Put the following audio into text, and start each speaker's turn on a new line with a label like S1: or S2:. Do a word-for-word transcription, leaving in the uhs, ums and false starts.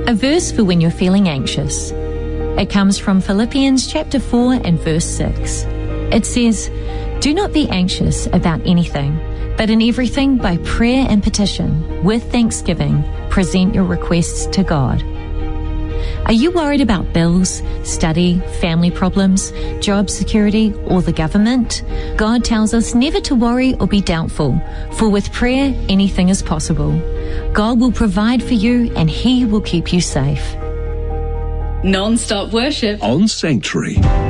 S1: A verse for when you're feeling anxious. It comes from Philippians chapter four and verse six. It says, "Do not be anxious about anything, but in everything by prayer and petition, with thanksgiving, present your requests to God." Are you worried about bills, study, family problems, job security, or the government? God tells us never to worry or be doubtful, for with prayer, anything is possible. God will provide for you and He will keep you safe.
S2: Non-stop worship
S3: on Sanctuary.